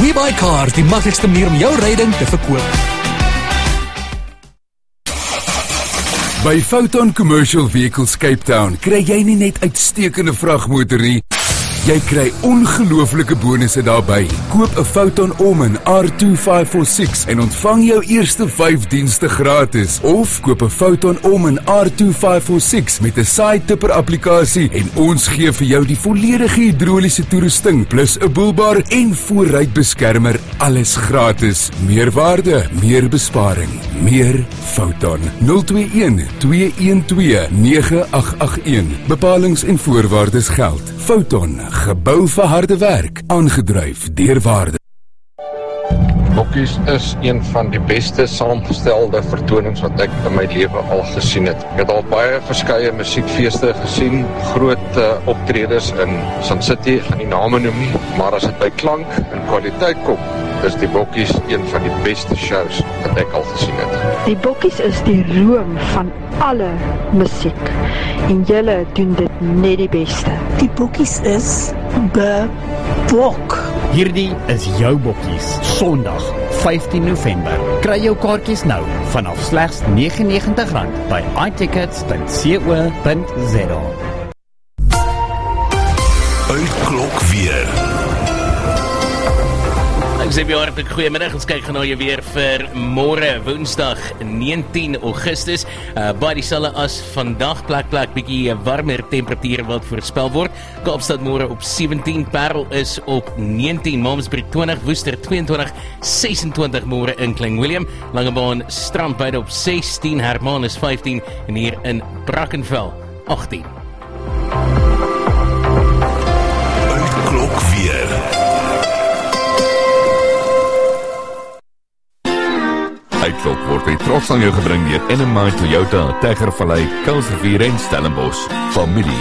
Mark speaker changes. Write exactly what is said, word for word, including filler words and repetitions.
Speaker 1: WeBuyCars, die maklikste manier om jou ryding te verkoop.
Speaker 2: By Foton Commercial Vehicles Cape Town kry jy nie net uitstekende vragmotor nie, jy kry ongelooflike bonusse daarbey. Koop 'n Foton Omen R two five four six en ontvang jou eerste vyf dienste gratis. Of koop 'n Foton Omen R two five four six met 'n side tipper applikasie en ons gee vir jou die volledige hidroliese toerusting plus 'n boelbar en voorruitbeskermer, alles gratis. Meer waarde, meer besparing, meer Foton. nul twee een twee een twee nege agt agt een. Bepalings en voorwaardes geld. Foton, gebou vir harde werk, aangedryf deur waarde.
Speaker 3: Bokkies is een van die beste saamgestelde vertonings wat ek in my lewe al gesien het. Ek het al baie verskeie musiekfeeste gesien, groot uh, optredes in Sun City, gaan nie name noem nie, maar as dit by klank en kwaliteit kom, is die Bokkies een van die beste shows wat ek al gesien het.
Speaker 4: Die Bokkies is die roem van alle musiek en julle doen dit net die beste.
Speaker 5: Die Bokkies is bebok.
Speaker 6: Hierdie is jou Bokkies, Sondag, vyftien November. Kry jou kaartjies nou vanaf slegs negenennegentig rand by i tickets punt co punt za.
Speaker 7: Uitklok weer.
Speaker 8: Ek sê weer hartlik goeiemiddag, ons kyk gaan na jou weer vir môre Woensdag negentien Augustus. Uh, by dieselfde as vandag plek plek bietjie warmer temperature wat voorspel word. Kaapstad môre op sewentien, Parel is op negentien, Malmesbury twintig, Woester tweeëntwintig, sesentwintig môre in Klein Willem, Langebaan Strand beide op sestien, Hermanus vyftien en hier in Brackenfell agttien.
Speaker 7: Uitklok weer. Uitklok word met trots aan jou gebring deur N M I Toyota, Tygervallei, Kuilsrivier en Stellenbosch. Familie